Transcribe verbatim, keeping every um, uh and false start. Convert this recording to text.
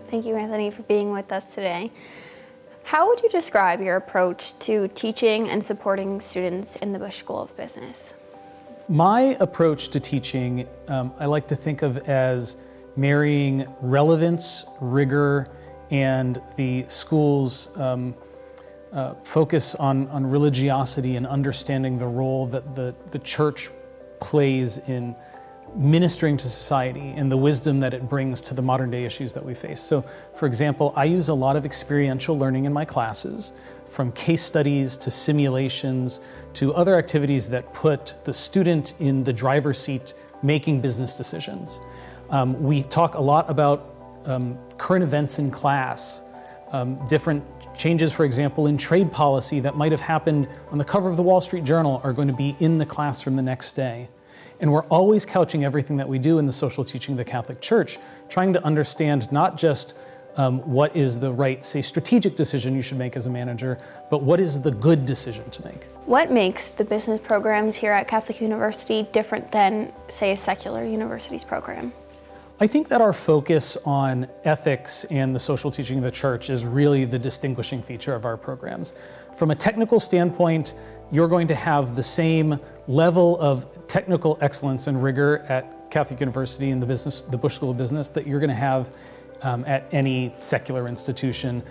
Thank you, Anthony, for being with us today. How would you describe your approach to teaching and supporting students in the Bush School of Business? My approach to teaching, um, I like to think of as marrying relevance, rigor, and the school's um, uh, focus on, on religiosity and understanding the role that the, the church plays in ministering to society and the wisdom that it brings to the modern day issues that we face. So, for example, I use a lot of experiential learning in my classes, from case studies to simulations to other activities that put the student in the driver's seat making business decisions. Um, we talk a lot about um, current events in class, um, different changes, for example, in trade policy that might have happened on the cover of the Wall Street Journal are going to be in the classroom the next day. And we're always couching everything that we do in the social teaching of the Catholic Church, trying to understand not just um, what is the right, say, strategic decision you should make as a manager, but what is the good decision to make. What makes the business programs here at Catholic University different than, say, a secular university's program? I think that our focus on ethics and the social teaching of the church is really the distinguishing feature of our programs. From a technical standpoint, you're going to have the same level of technical excellence and rigor at Catholic University in the business, the Bush School of Business, that you're going to have um, at any secular institution.